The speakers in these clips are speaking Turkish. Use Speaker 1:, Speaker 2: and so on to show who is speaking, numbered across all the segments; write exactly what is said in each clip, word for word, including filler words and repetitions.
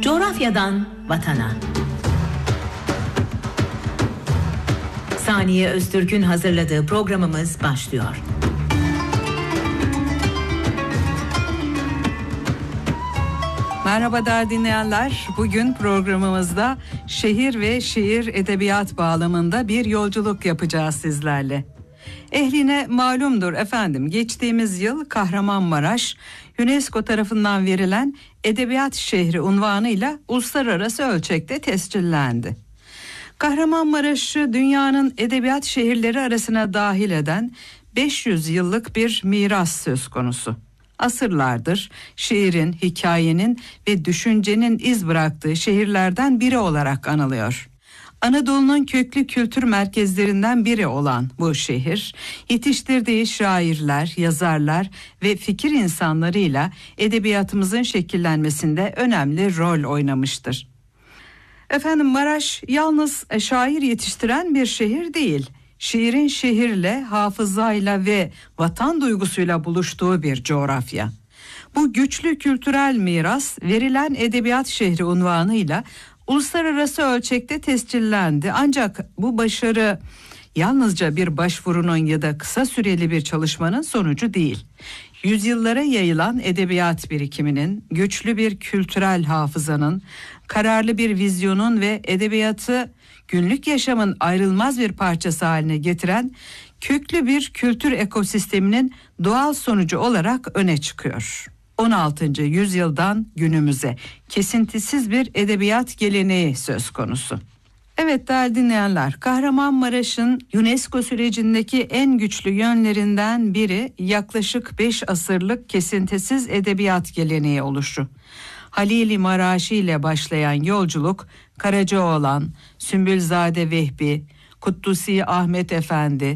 Speaker 1: Coğrafyadan vatana. Saniye Öztürk'ün hazırladığı programımız başlıyor.
Speaker 2: Merhaba değerli dinleyenler. Bugün programımızda şehir ve şiir edebiyat bağlamında bir yolculuk yapacağız sizlerle. Ehline malumdur efendim, geçtiğimiz yıl Kahramanmaraş UNESCO tarafından verilen Edebiyat Şehri unvanıyla uluslararası ölçekte tescillendi. Kahramanmaraş'ı dünyanın edebiyat şehirleri arasına dahil eden beş yüz yıllık bir miras söz konusu. Asırlardır şiirin, hikayenin ve düşüncenin iz bıraktığı şehirlerden biri olarak anılıyor. Anadolu'nun köklü kültür merkezlerinden biri olan bu şehir, yetiştirdiği şairler, yazarlar ve fikir insanlarıyla edebiyatımızın şekillenmesinde önemli rol oynamıştır. Efendim, Maraş yalnız şair yetiştiren bir şehir değil, şiirin şehirle, hafızayla ve vatan duygusuyla buluştuğu bir coğrafya. Bu güçlü kültürel miras verilen Edebiyat Şehri unvanıyla uluslararası ölçekte tescillendi. Ancak bu başarı yalnızca bir başvurunun ya da kısa süreli bir çalışmanın sonucu değil. Yüzyıllara yayılan edebiyat birikiminin, güçlü bir kültürel hafızanın, kararlı bir vizyonun ve edebiyatı günlük yaşamın ayrılmaz bir parçası haline getiren köklü bir kültür ekosisteminin doğal sonucu olarak öne çıkıyor. on altıncı yüzyıldan günümüze kesintisiz bir edebiyat geleneği söz konusu. Evet değerli dinleyenler, Kahramanmaraş'ın UNESCO sürecindeki en güçlü yönlerinden biri yaklaşık beş asırlık kesintisiz edebiyat geleneği oluşu. Halil-i Maraşi ile başlayan yolculuk Karacaoğlan, Sümbülzade Vehbi, Kutlusi Ahmet Efendi,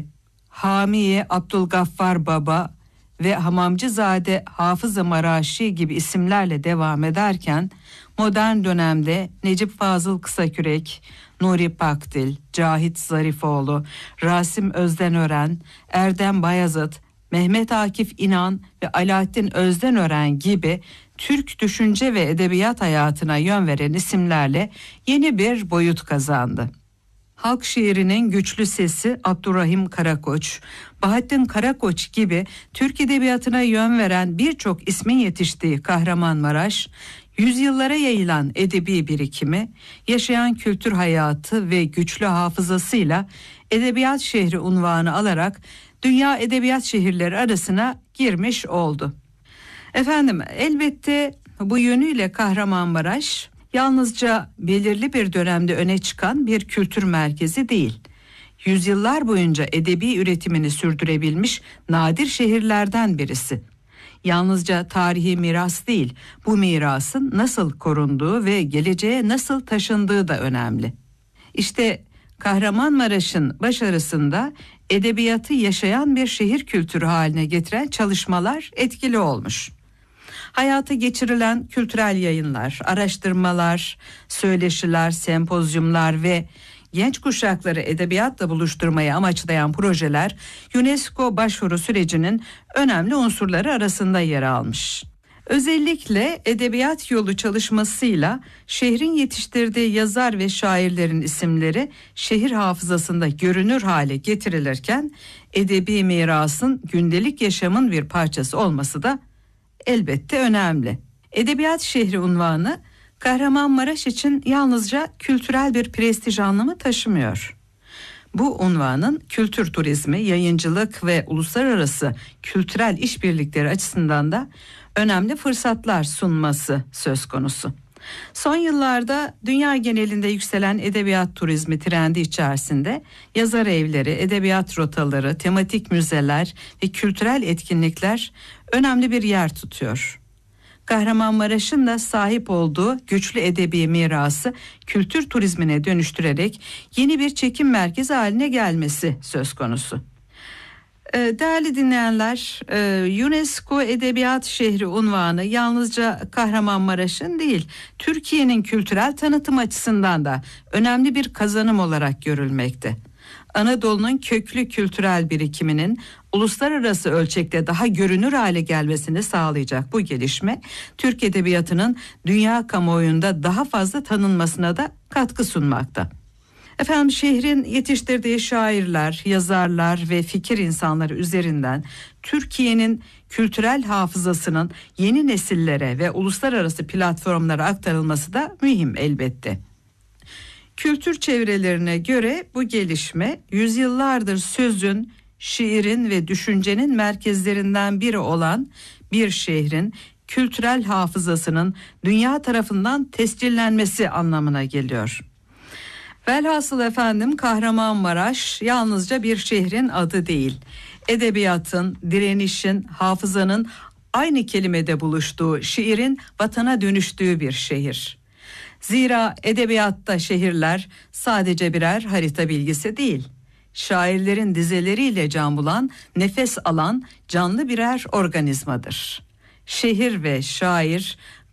Speaker 2: Hamiye Abdülgaffar Baba ve Hamamcızade Hafız-ı Maraşi gibi isimlerle devam ederken modern dönemde Necip Fazıl Kısakürek, Nuri Pakdil, Cahit Zarifoğlu, Rasim Özdenören, Erdem Bayazıt, Mehmet Akif İnan ve Alaaddin Özdenören gibi Türk düşünce ve edebiyat hayatına yön veren isimlerle yeni bir boyut kazandı. Halk şiirinin güçlü sesi Abdurrahim Karakoç, Bahattin Karakoç gibi Türk edebiyatına yön veren birçok ismin yetiştiği Kahramanmaraş, yüzyıllara yayılan edebi birikimi, yaşayan kültür hayatı ve güçlü hafızasıyla Edebiyat Şehri unvanı alarak dünya edebiyat şehirleri arasına girmiş oldu. Efendim, elbette bu yönüyle Kahramanmaraş yalnızca belirli bir dönemde öne çıkan bir kültür merkezi değil. Yüzyıllar boyunca edebi üretimini sürdürebilmiş nadir şehirlerden birisi. Yalnızca tarihi miras değil, bu mirasın nasıl korunduğu ve geleceğe nasıl taşındığı da önemli. İşte Kahramanmaraş'ın başarısında edebiyatı yaşayan bir şehir kültürü haline getiren çalışmalar etkili olmuş. Hayata geçirilen kültürel yayınlar, araştırmalar, söyleşiler, sempozyumlar ve genç kuşakları edebiyatla buluşturmayı amaçlayan projeler UNESCO başvuru sürecinin önemli unsurları arasında yer almış. Özellikle edebiyat yolu çalışmasıyla şehrin yetiştirdiği yazar ve şairlerin isimleri şehir hafızasında görünür hale getirilirken edebi mirasın gündelik yaşamın bir parçası olması da elbette önemli. Edebiyat Şehri unvanı Kahramanmaraş için yalnızca kültürel bir prestij anlamı taşımıyor. Bu unvanın kültür turizmi, yayıncılık ve uluslararası kültürel işbirlikleri açısından da önemli fırsatlar sunması söz konusu. Son yıllarda dünya genelinde yükselen edebiyat turizmi trendi içerisinde yazar evleri, edebiyat rotaları, tematik müzeler ve kültürel etkinlikler önemli bir yer tutuyor. Kahramanmaraş'ın da sahip olduğu güçlü edebi mirası kültür turizmine dönüştürerek yeni bir çekim merkezi haline gelmesi söz konusu. Değerli dinleyenler, UNESCO Edebiyat Şehri unvanı yalnızca Kahramanmaraş'ın değil, Türkiye'nin kültürel tanıtım açısından da önemli bir kazanım olarak görülmekte. Anadolu'nun köklü kültürel birikiminin uluslararası ölçekte daha görünür hale gelmesini sağlayacak bu gelişme, Türk edebiyatının dünya kamuoyunda daha fazla tanınmasına da katkı sunmakta. Efendim, şehrin yetiştirdiği şairler, yazarlar ve fikir insanları üzerinden Türkiye'nin kültürel hafızasının yeni nesillere ve uluslararası platformlara aktarılması da mühim elbette. Kültür çevrelerine göre bu gelişme yüzyıllardır sözün, şiirin ve düşüncenin merkezlerinden biri olan bir şehrin kültürel hafızasının dünya tarafından tescillenmesi anlamına geliyor. Velhasıl efendim, Kahramanmaraş yalnızca bir şehrin adı değil, edebiyatın, direnişin, hafızanın aynı kelimede buluştuğu, şiirin vatana dönüştüğü bir şehir. Zira edebiyatta şehirler sadece birer harita bilgisi değil, şairlerin dizeleriyle can bulan, nefes alan canlı birer organizmadır. Şehir ve şair